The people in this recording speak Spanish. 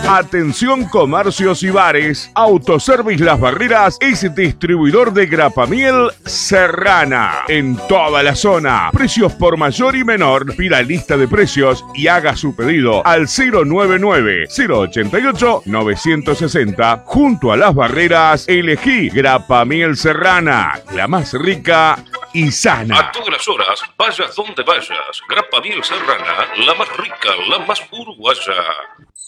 Atención comercios y bares. Autoservice Las Barreras es distribuidor de grapamiel Serrana en toda la zona. Precios por mayor y menor. Pida lista de precios y haga su pedido al 099-088-960. Junto a Las Barreras, elegí grapamiel Serrana, la más rica y sana. A todas las horas, vayas donde vayas. Grapamiel Serrana, la más rica, la más uruguaya.